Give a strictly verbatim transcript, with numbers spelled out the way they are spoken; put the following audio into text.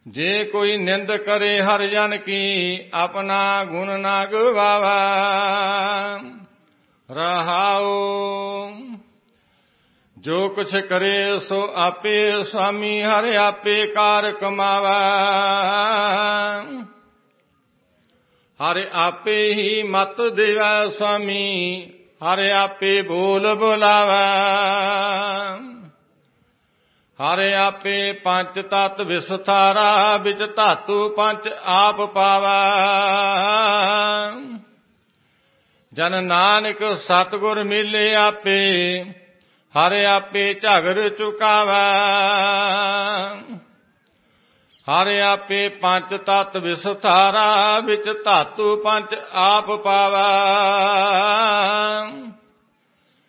ਜੇ ਕੋਈ ਨਿੰਦ ਕਰੇ ਹਰਿ ਜਨ ਕੀ ਆਪਣਾ ਗੁਣ ਨਾ ਗਵਾਵਾ। ਰਹਾਉ ਜੋ ਕੁਛ ਕਰੇ ਸੋ ਆਪੇ ਸੁਆਮੀ ਹਰਿ ਆਪੇ ਕਾਰ ਕਮਾਵਾ। ਹਰਿ ਆਪੇ ਹੀ ਮਤ ਦੇਵੈ ਸੁਆਮੀ ਹਰਿ ਆਪੇ ਬੋਲ ਬੁਲਾਵਾ। ਹਰਿ ਆਪੇ ਪੰਚ ਤਤ ਵਿਸਥਾਰਾ ਵਿੱਚ ਧਾਤੂ ਪੰਚ ਆਪ ਪਾਵਾ। ਜਨ ਨਾਨਕ ਸਤਿਗੁਰ ਮਿਲੇ ਆਪੇ ਹਰਿ ਆਪੇ ਝਗਰ ਚੁਕਾਵਾ। ਹਰਿ ਆਪੇ ਪੰਚ ਤਤ ਵਿਸਥਾਰਾ ਵਿੱਚ ਧਾਤੂ ਪੰਚ ਆਪ ਪਾਵਾ।